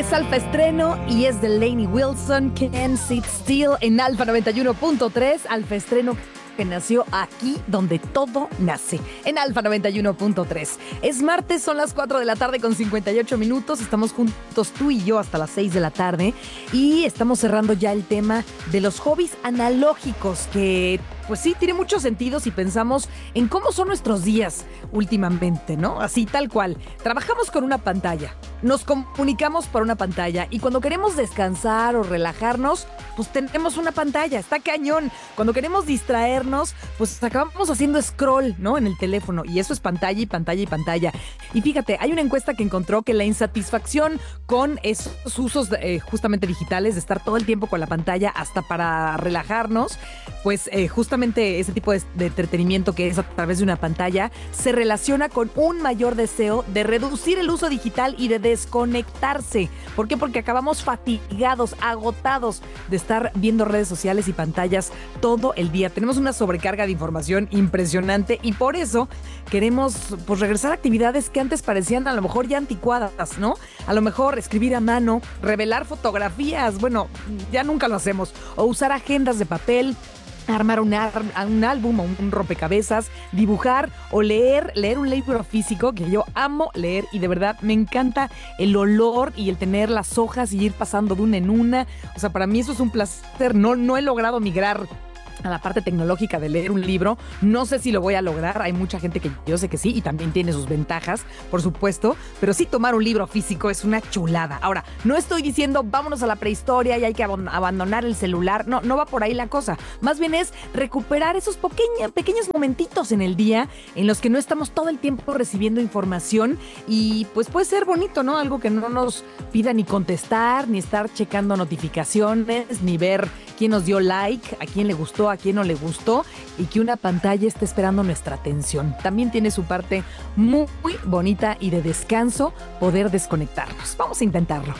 Es Alfa Estreno y es de Lainey Wilson, Can't Sit Still en Alfa 91.3. Alfa Estreno que nació aquí donde todo nace, en Alfa 91.3. Es martes, son las 4 de la tarde con 58 minutos. Estamos juntos tú y yo hasta las 6 de la tarde y estamos cerrando ya el tema de los hobbies analógicos que... Pues sí, tiene muchos sentidos si pensamos en cómo son nuestros días últimamente, ¿no? Así, tal cual. Trabajamos con una pantalla, nos comunicamos por una pantalla y cuando queremos descansar o relajarnos, pues tenemos una pantalla, está cañón. Cuando queremos distraernos, pues acabamos haciendo scroll, ¿no? En el teléfono y eso es pantalla y pantalla y pantalla. Y fíjate, hay una encuesta que encontró que la insatisfacción con esos usos justamente digitales, de estar todo el tiempo con la pantalla hasta para relajarnos, pues justamente ese tipo de entretenimiento que es a través de una pantalla se relaciona con un mayor deseo de reducir el uso digital y de desconectarse. ¿Por qué? Porque acabamos fatigados, agotados de estar viendo redes sociales y pantallas todo el día. Tenemos una sobrecarga de información impresionante y por eso queremos pues regresar a actividades que antes parecían a lo mejor ya anticuadas, ¿no? A lo mejor escribir a mano, revelar fotografías, bueno, ya nunca lo hacemos, o usar agendas de papel, armar un álbum o un rompecabezas, dibujar o leer un libro físico, que yo amo leer y de verdad me encanta el olor y el tener las hojas y ir pasando de una en una. O sea, para mí eso es un placer. No he logrado migrar a la parte tecnológica de leer un libro. No sé si lo voy a lograr. Hay mucha gente que yo sé que sí y también tiene sus ventajas, por supuesto, pero sí tomar un libro físico es una chulada. Ahora, no estoy diciendo vámonos a la prehistoria y hay que abandonar el celular. No va por ahí la cosa. Más bien es recuperar esos pequeños momentitos en el día en los que no estamos todo el tiempo recibiendo información y pues puede ser bonito, ¿no? Algo que no nos pida ni contestar, ni estar checando notificaciones, ni ver quién nos dio like, a quién le gustó, a quién no le gustó y que una pantalla esté esperando nuestra atención. También tiene su parte muy bonita y de descanso poder desconectarnos. Vamos a intentarlo.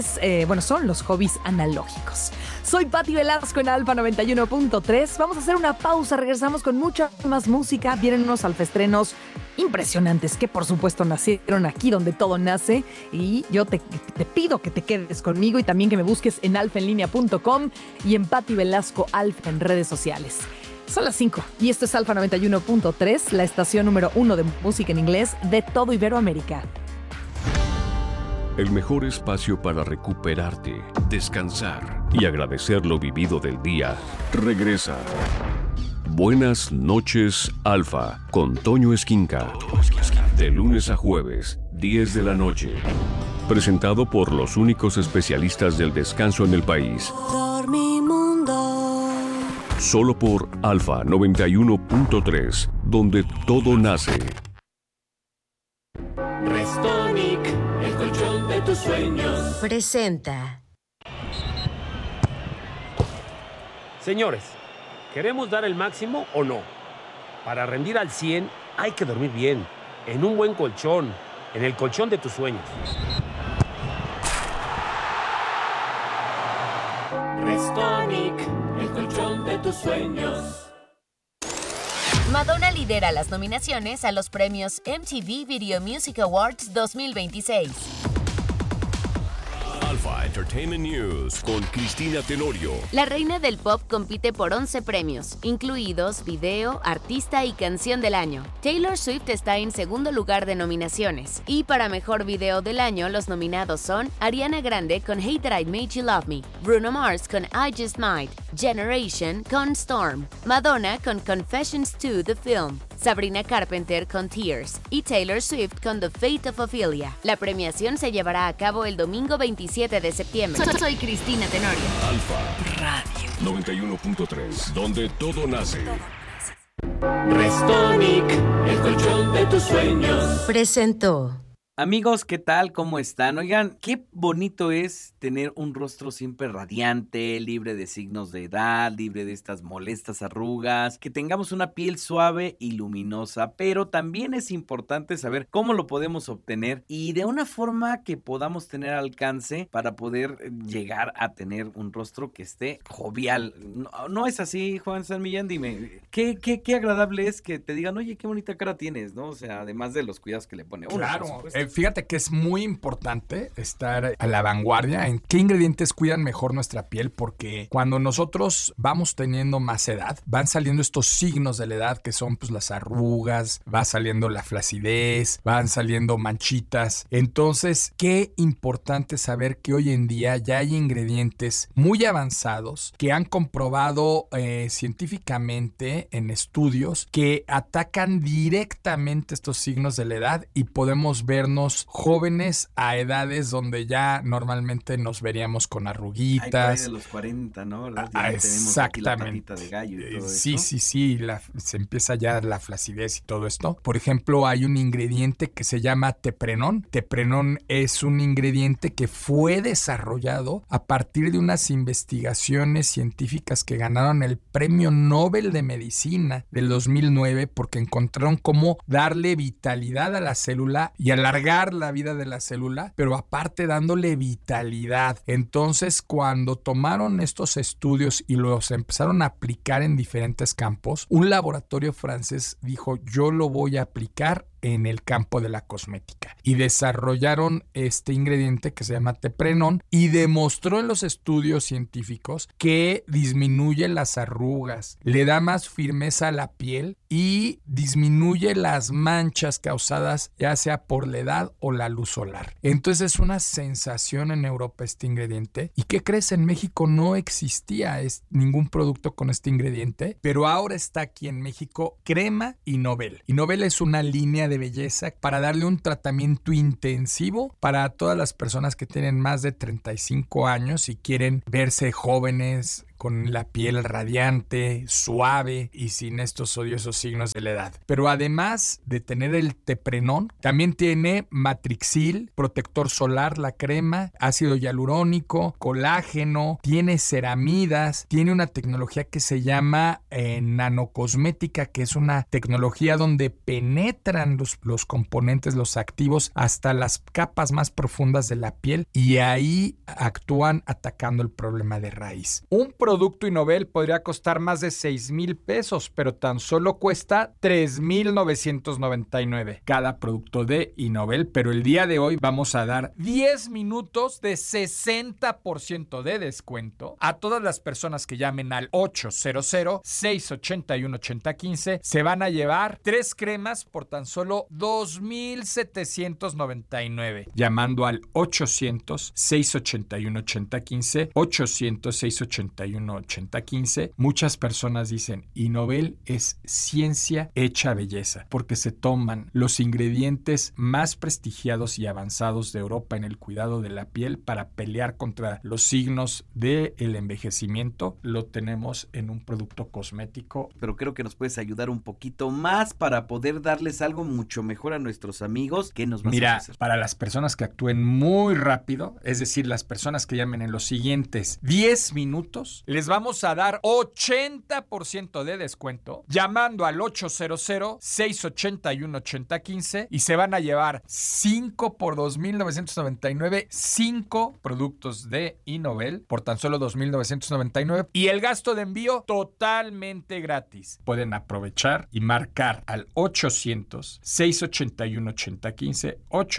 Son los hobbies analógicos. Soy Pati Velasco en Alfa 91.3. Vamos a hacer una pausa, regresamos con mucha más música. Vienen unos alfaestrenos impresionantes que por supuesto nacieron aquí donde todo nace y yo te pido que te quedes conmigo y también que me busques en alfaenlinea.com y en Pati Velasco Alfa en redes sociales. Son las 5 y esto es Alfa 91.3, la estación número 1 de música en inglés de todo Iberoamérica. El mejor espacio para recuperarte, descansar y agradecer lo vivido del día regresa. Buenas noches, Alfa, con Toño Esquinca. De lunes a jueves, 10 de la noche. Presentado por los únicos especialistas del descanso en el país. Dormimundo. Solo por Alfa 91.3, donde todo nace. Restonic, el colchón de tus sueños. Presenta. Señores, ¿queremos dar el máximo o no? Para rendir al 100 hay que dormir bien, en un buen colchón, en el colchón de tus sueños. Restonic, el colchón de tus sueños. Madonna lidera las nominaciones a los premios MTV Video Music Awards 2026. Alfa Entertainment News con Cristina Tenorio. La reina del pop compite por 11 premios, incluidos Video, Artista y Canción del Año. Taylor Swift está en segundo lugar de nominaciones. Y para Mejor Video del Año, los nominados son Ariana Grande con Hate That I Made You Love Me, Bruno Mars con I Just Might, Generation con Storm, Madonna con Confessions 2 The Film, Sabrina Carpenter con Tears y Taylor Swift con The Fate of Ophelia. La premiación se llevará a cabo el domingo 27 de septiembre. Soy Cristina Tenorio. Alfa Radio 91.3, donde todo nace. Restonic, el colchón de tus sueños. Presentó. Amigos, ¿qué tal? ¿Cómo están? Oigan, qué bonito es tener un rostro siempre radiante, libre de signos de edad, libre de estas molestas arrugas, que tengamos una piel suave y luminosa, pero también es importante saber cómo lo podemos obtener y de una forma que podamos tener alcance para poder llegar a tener un rostro que esté jovial. ¿No es así, Juan San Millán? Dime, qué agradable es que te digan, oye, qué bonita cara tienes, ¿no? O sea, además de los cuidados que le pone uno. Claro, fíjate que es muy importante estar a la vanguardia en qué ingredientes cuidan mejor nuestra piel, porque cuando nosotros vamos teniendo más edad, van saliendo estos signos de la edad que son pues las arrugas, va saliendo la flacidez, van saliendo manchitas. Entonces, qué importante saber que hoy en día ya hay ingredientes muy avanzados que han comprobado científicamente en estudios que atacan directamente estos signos de la edad y podemos vernos jóvenes a edades donde ya normalmente nos veríamos con arruguitas. Hay de los 40, ¿no? Exactamente. La de gallo y todo sí, eso. sí, se empieza ya la flacidez y todo esto. Por ejemplo, hay un ingrediente que se llama teprenón. Teprenón es un ingrediente que fue desarrollado a partir de unas investigaciones científicas que ganaron el Premio Nobel de Medicina del 2009 porque encontraron cómo darle vitalidad a la célula y alargar la vida de la célula, pero aparte dándole vitalidad. Entonces, cuando tomaron estos estudios y los empezaron a aplicar en diferentes campos, un laboratorio francés dijo, yo lo voy a aplicar en el campo de la cosmética y desarrollaron este ingrediente que se llama teprenón y demostró en los estudios científicos que disminuye las arrugas, le da más firmeza a la piel y disminuye las manchas causadas ya sea por la edad o la luz solar. Entonces es una sensación en Europa este ingrediente. ¿Y qué crees? En México no existía ningún producto con este ingrediente, pero ahora está aquí en México Crema Innovel. Innovel es una línea de belleza para darle un tratamiento intensivo para todas las personas que tienen más de 35 años y quieren verse jóvenes, con la piel radiante, suave y sin estos odiosos signos de la edad. Pero además de tener el teprenón, también tiene matrixil, protector solar, la crema, ácido hialurónico, colágeno, tiene ceramidas, tiene una tecnología que se llama nanocosmética, que es una tecnología donde penetran los componentes, los activos, hasta las capas más profundas de la piel y ahí actúan atacando el problema de raíz. Un producto Innovel podría costar más de 6,000 pesos, pero tan solo cuesta 3,999 cada producto de Innovel. Pero el día de hoy vamos a dar 10 minutos de 60% de descuento a todas las personas que llamen al 800-681-8015. Se van a llevar 3 cremas por tan solo 2,799. Llamando al 800-681-8015, 800-681-8015. Muchas personas dicen, Innovel es ciencia hecha belleza, porque se toman los ingredientes más prestigiados y avanzados de Europa en el cuidado de la piel para pelear contra los signos del envejecimiento. Lo tenemos en un producto cosmético. Pero creo que nos puedes ayudar un poquito más para poder darles algo mucho mejor a nuestros amigos. ¿Qué nos vas a hacer? Para las personas que actúen muy rápido, es decir, las personas que llamen en los siguientes 10 minutos, les vamos a dar 80% de descuento llamando al 800-681-8015 y se van a llevar 5 por 2,999, 5 productos de Innovel por tan solo 2,999 y el gasto de envío totalmente gratis. Pueden aprovechar y marcar al 800-681-8015,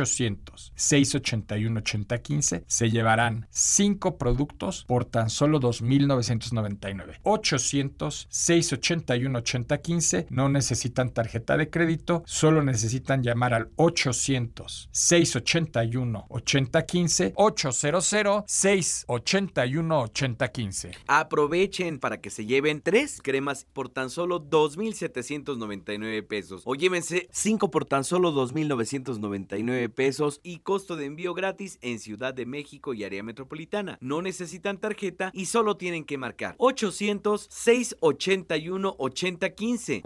800-681-8015. Se llevarán 5 productos por tan solo 2,999. 800-681-8015. No necesitan tarjeta de crédito, solo necesitan llamar al 800-681-8015, 800-681-8015. Aprovechen para que se lleven 3 cremas por tan solo 2,799 pesos. O llévense 5 por tan solo 2,999 pesos y costo de envío gratis en Ciudad de México y área metropolitana. No necesitan tarjeta y solo tienen que marcar 800-681-8015.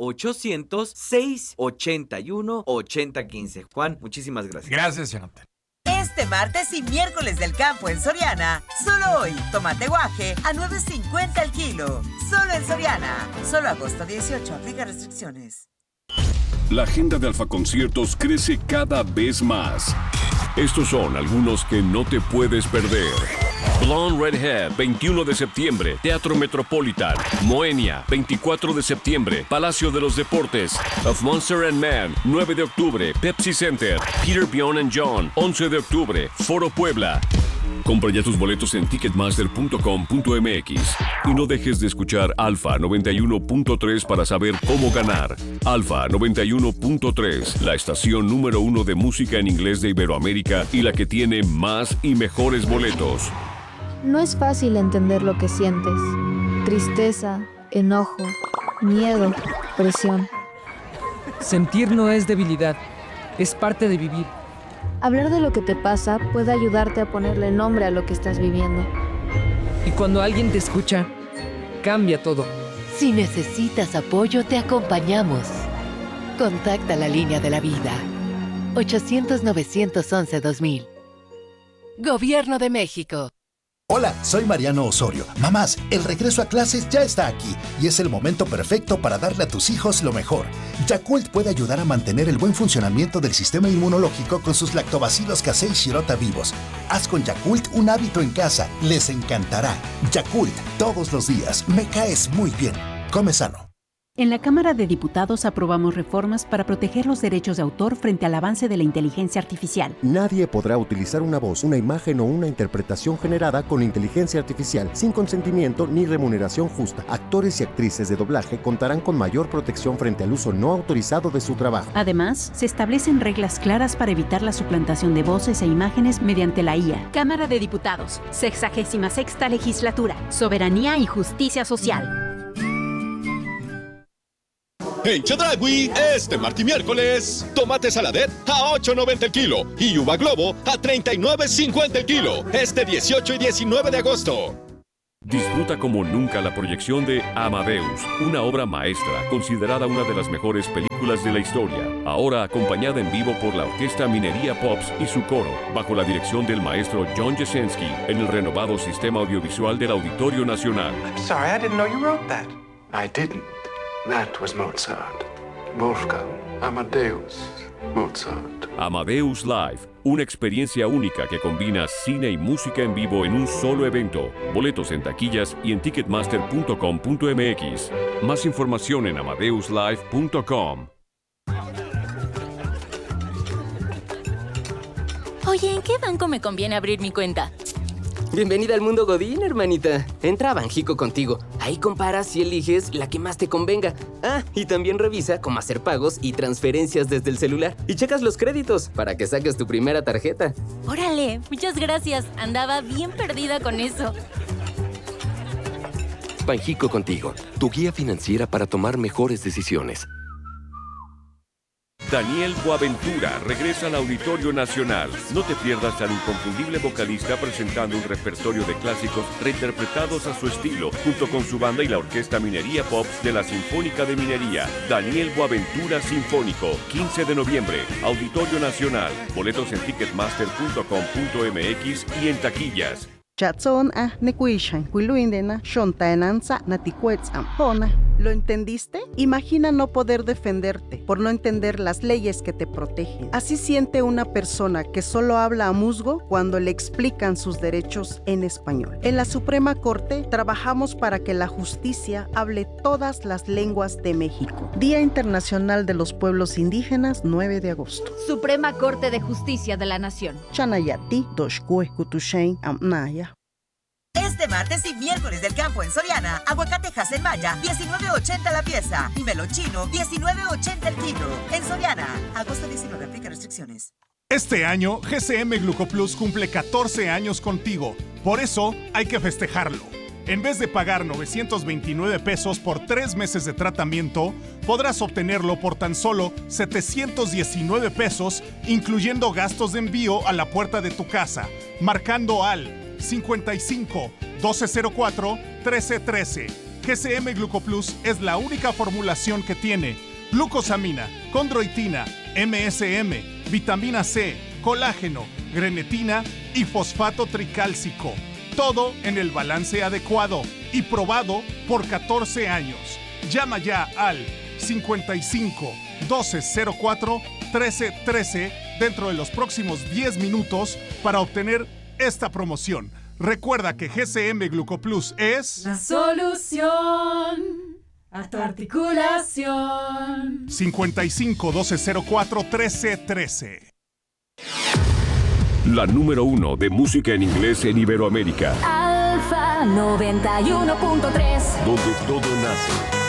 800-681-8015. Juan, muchísimas gracias. Gracias, Jonathan. Este martes y miércoles del campo en Soriana. Solo hoy, tomate guaje a $9.50 el kilo. Solo en Soriana. Solo agosto 18. Aplica restricciones. La agenda de Alfa Conciertos crece cada vez más. Estos son algunos que no te puedes perder. Blonde Redhead, 21 de septiembre, Teatro Metropolitan. Moenia, 24 de septiembre, Palacio de los Deportes. Of Monster and Man, 9 de octubre, Pepsi Center. Peter, Bjorn and John, 11 de octubre, Foro Puebla. Compra ya tus boletos en ticketmaster.com.mx y no dejes de escuchar Alfa 91.3 para saber cómo ganar. Alfa 91.3, la estación número 1 de música en inglés de Iberoamérica y la que tiene más y mejores boletos. No es fácil entender lo que sientes. Tristeza, enojo, miedo, presión. Sentir no es debilidad, es parte de vivir. Hablar de lo que te pasa puede ayudarte a ponerle nombre a lo que estás viviendo. Y cuando alguien te escucha, cambia todo. Si necesitas apoyo, te acompañamos. Contacta la línea de la vida. 800-911-2000. Gobierno de México. Hola, soy Mariano Osorio. Mamás, el regreso a clases ya está aquí y es el momento perfecto para darle a tus hijos lo mejor. Yakult puede ayudar a mantener el buen funcionamiento del sistema inmunológico con sus lactobacilos casei shirota vivos. Haz con Yakult un hábito en casa, les encantará. Yakult, todos los días, me caes muy bien. Come sano. En la Cámara de Diputados aprobamos reformas para proteger los derechos de autor frente al avance de la inteligencia artificial. Nadie podrá utilizar una voz, una imagen o una interpretación generada con inteligencia artificial sin consentimiento ni remuneración justa. Actores y actrices de doblaje contarán con mayor protección frente al uso no autorizado de su trabajo. Además, se establecen reglas claras para evitar la suplantación de voces e imágenes mediante la IA. Cámara de Diputados, 66ª Legislatura, Soberanía y Justicia Social. En Chedraui, este martes y miércoles, tomate saladet a $8.90 el kilo y uva globo a $39.50 el kilo. Este 18 y 19 de agosto. Disfruta como nunca la proyección de Amadeus, una obra maestra considerada una de las mejores películas de la historia. Ahora acompañada en vivo por la Orquesta Minería Pops y su coro, bajo la dirección del maestro John Jasinski, en el renovado sistema audiovisual del Auditorio Nacional. I'm sorry, I didn't know you wrote that. I didn't. That was Mozart. Wolfgang Amadeus Mozart. Amadeus Live, una experiencia única que combina cine y música en vivo en un solo evento. Boletos en taquillas y en ticketmaster.com.mx. Más información en amadeuslive.com. Oye, ¿en qué banco me conviene abrir mi cuenta? Bienvenida al mundo Godín, hermanita. Entra a Banjico contigo. Ahí comparas y eliges la que más te convenga. Ah, y también revisa cómo hacer pagos y transferencias desde el celular. Y checas los créditos para que saques tu primera tarjeta. ¡Órale! Muchas gracias. Andaba bien perdida con eso. Banjico contigo, tu guía financiera para tomar mejores decisiones. Daniel Boaventura regresa al Auditorio Nacional. No te pierdas al inconfundible vocalista presentando un repertorio de clásicos reinterpretados a su estilo, junto con su banda y la Orquesta Minería Pops de la Sinfónica de Minería. Daniel Boaventura Sinfónico, 15 de noviembre, Auditorio Nacional. Boletos en ticketmaster.com.mx y en taquillas. ¿Lo entendiste? Imagina no poder defenderte por no entender las leyes que te protegen. Así siente una persona que solo habla a musgo cuando le explican sus derechos en español. En la Suprema Corte trabajamos para que la justicia hable todas las lenguas de México. Día Internacional de los Pueblos Indígenas, 9 de agosto. Suprema Corte de Justicia de la Nación. Chanayati, Doshkue, Kutushain, Amnaya. Este martes y miércoles del campo en Soriana, aguacate en Maya, $19.80 la pieza y melón chino, $19.80 el kilo. En Soriana, agosto 19, aplica restricciones. Este año, GCM Glucoplus cumple 14 años contigo. Por eso, hay que festejarlo. En vez de pagar $929 por 3 meses de tratamiento, podrás obtenerlo por tan solo $719, incluyendo gastos de envío a la puerta de tu casa, marcando al 55 1204 1313. GCM Glucoplus es la única formulación que tiene glucosamina, condroitina, MSM, vitamina C, colágeno, grenetina y fosfato tricálcico. Todo en el balance adecuado y probado por 14 años. Llama ya al 55 1204 1313 dentro de los próximos 10 minutos para obtener esta promoción. Recuerda que GCM Glucoplus es la solución a tu articulación. 55 1204 1313. La número 1 de música en inglés en Iberoamérica. Alfa 91.3. Donde todo nace.